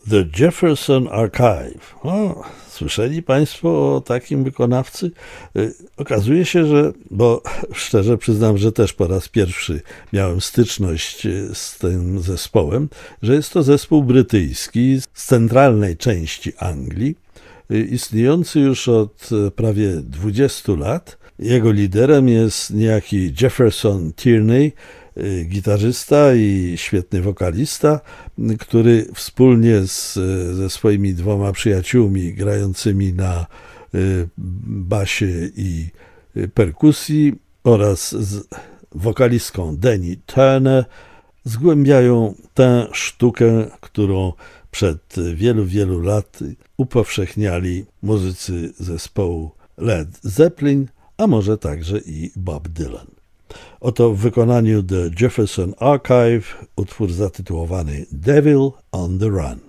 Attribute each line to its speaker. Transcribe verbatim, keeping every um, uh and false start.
Speaker 1: The Jefferson Archive. O, słyszeli Państwo o takim wykonawcy? Okazuje się, że, bo szczerze przyznam, że też po raz pierwszy miałem styczność z tym zespołem, że jest to zespół brytyjski z centralnej części Anglii, istniejący już od prawie dwudziestu lat. Jego liderem jest niejaki Jefferson Tierney, gitarzysta i świetny wokalista, który wspólnie z, ze swoimi dwoma przyjaciółmi grającymi na basie i perkusji oraz z wokalistką Danny Turner zgłębiają tę sztukę, którą przed wielu, wielu lat upowszechniali muzycy zespołu Led Zeppelin, a może także i Bob Dylan. Oto w wykonaniu The Jefferson Archive utwór zatytułowany Devil on the Run.